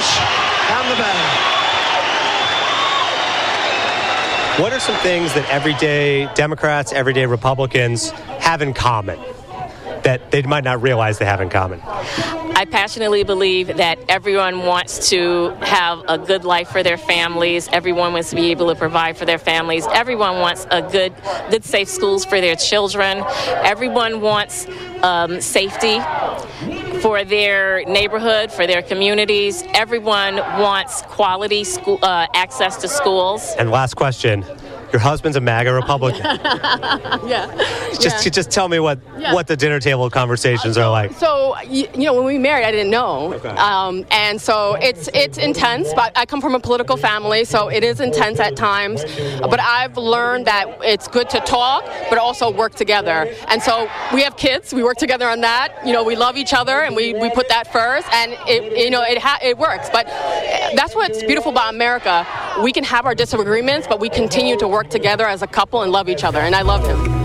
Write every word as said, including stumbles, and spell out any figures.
Bush and the band. What are some things that everyday Democrats, everyday Republicans have in common that they might not realize they have in common? I passionately believe that everyone wants to have a good life for their families. Everyone wants to be able to provide for their families. Everyone wants a good, good, safe schools for their children. Everyone wants um, safety for their neighborhood, for their communities. Everyone wants quality school uh, access to schools. And last question. Your husband's a MAGA Republican. yeah. Just, yeah. just tell me what, Yeah. what the dinner table conversations are like. So, you, you know, when we married, I didn't know. Okay. Um, and so it's it's intense, but I come from a political family, so it is intense at times. But I've learned that it's good to talk, but also work together. And so we have kids. We work together on that. You know, we love each other, and we, we put that first. And, it, you know, it, ha- it works. But that's what's beautiful about America. We can have our disagreements, but we continue to work together as a couple and love each other, and I love him.